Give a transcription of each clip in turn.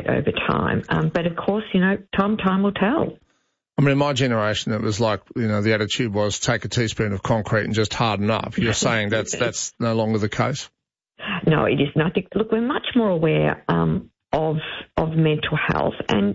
deteriorate over time. But of course, time will tell. I mean, in my generation, it was like, the attitude was take a teaspoon of concrete and just harden up. You're saying that's no longer the case? No, it isn't. I think, look, we're much more aware of mental health, and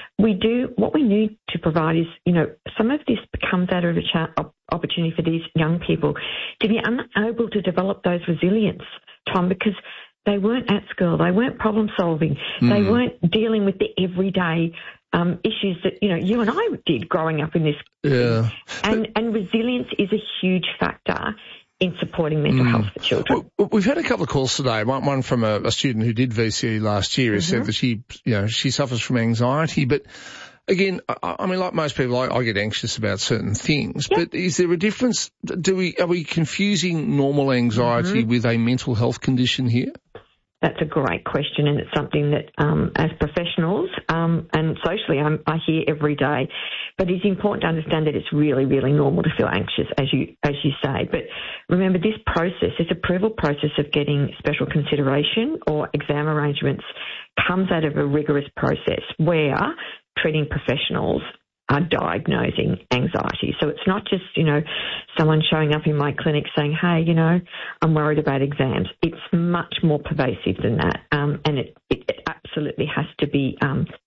what we need to provide is some of this comes out of opportunity for these young people to be unable to develop those resilience, Tom, because they weren't at school, they weren't problem solving, they weren't dealing with the everyday issues that you and I did growing up in this. Yeah. And resilience is a huge factor in supporting mental health for children. Well, we've had a couple of calls today. One from a student who did VCE last year who said that she suffers from anxiety. But again, I mean, like most people, I get anxious about certain things. Yep. But is there a difference? Are we confusing normal anxiety with a mental health condition here? That's a great question, and it's something that as professionals and socially I hear every day. But it's important to understand that it's really, really normal to feel anxious, as you say. But remember, this process, this approval process of getting special consideration or exam arrangements comes out of a rigorous process where treating professionals are diagnosing anxiety. So it's not just, someone showing up in my clinic saying, hey, I'm worried about exams. It's much more pervasive than that. And it absolutely has to be,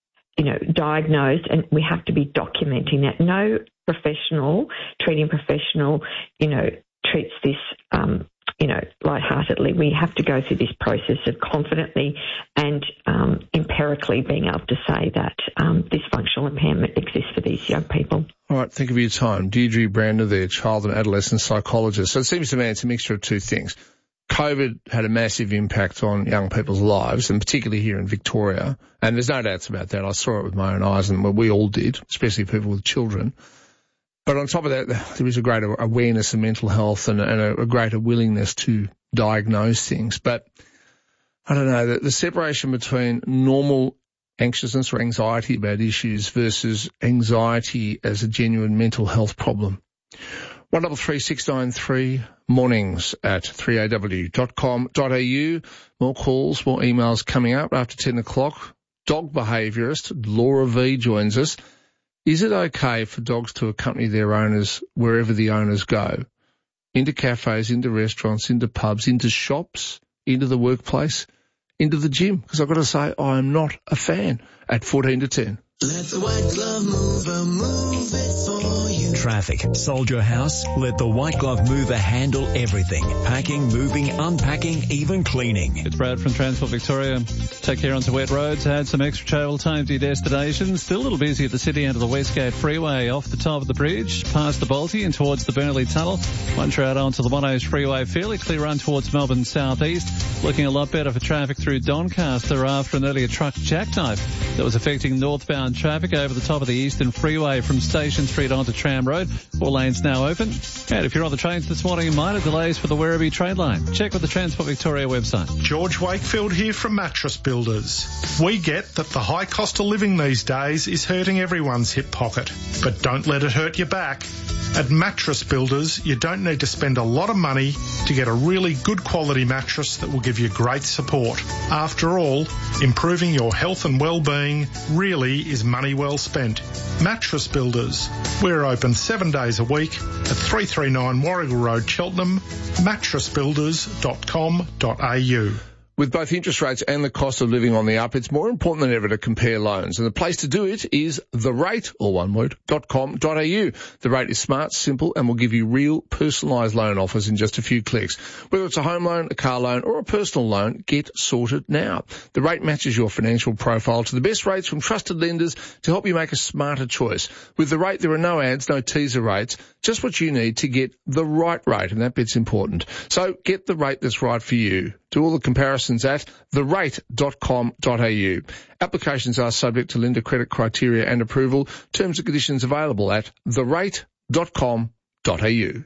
diagnosed, and we have to be documenting that. No treating professional, treats this, lightheartedly. We have to go through this process of confidently and empirically being able to say that this functional impairment exists for these young people. All right, thank you for your time. Deirdre Brander there, child and adolescent psychologist. So it seems to me it's a mixture of two things. COVID had a massive impact on young people's lives, and particularly here in Victoria. And there's no doubts about that. I saw it with my own eyes, and we all did, especially people with children. But on top of that, there is a greater awareness of mental health and a greater willingness to diagnose things. But I don't know, the separation between normal anxiousness or anxiety about issues versus anxiety as a genuine mental health problem. 133693 mornings at 3aw.com.au. More calls, more emails coming up after 10 o'clock. Dog behaviourist Laura V joins us. Is it okay for dogs to accompany their owners wherever the owners go? Into cafes, into restaurants, into pubs, into shops, into the workplace, into the gym? Because I've got to say, I'm not a fan at 14 to 10. Let the White Glove Mover move it for you. Traffic. Sold your house? Let the White Glove Mover handle everything. Packing, moving, unpacking, even cleaning. It's Brad from Transport Victoria. Take care onto wet roads. Add some extra travel time to your destination. Still a little busy at the city end of the Westgate Freeway, off the top of the bridge, past the Balti and towards the Burnley Tunnel. Once you're out onto the Monos Freeway, fairly clear run towards Melbourne southeast. Looking a lot better for traffic through Doncaster after an earlier truck jackknife that was affecting northbound traffic over the top of the Eastern Freeway from Station Street onto Tram Road. 4 lanes now open. And if you're on the trains this morning, minor delays for the Werribee train line. Check with the Transport Victoria website. George Wakefield here from Mattress Builders. We get that the high cost of living these days is hurting everyone's hip pocket, but don't let it hurt your back. At Mattress Builders, you don't need to spend a lot of money to get a really good quality mattress that will give you great support. After all, improving your health and well-being really is money well spent. Mattress Builders. We're open 7 days a week at 339 Warrigal Road, Cheltenham, mattressbuilders.com.au. With both interest rates and the cost of living on the up, it's more important than ever to compare loans. And the place to do it is therate, all one word, .com.au. The rate is smart, simple, and will give you real personalised loan offers in just a few clicks. Whether it's a home loan, a car loan, or a personal loan, get sorted now. The rate matches your financial profile to the best rates from trusted lenders to help you make a smarter choice. With the rate, there are no ads, no teaser rates, just what you need to get the right rate, and that bit's important. So get the rate that's right for you. Do all the comparisons at therate.com.au. Applications are subject to lender credit criteria and approval. Terms and conditions available at therate.com.au.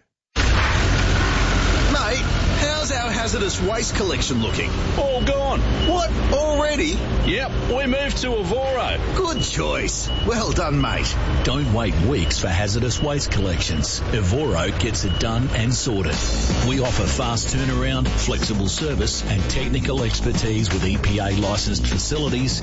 Mate, how's our hazardous waste collection looking? All gone. What? Already? Yep, we moved to Evoro. Good choice. Well done, mate. Don't wait weeks for hazardous waste collections. Evoro gets it done and sorted. We offer fast turnaround, flexible service and technical expertise with EPA licensed facilities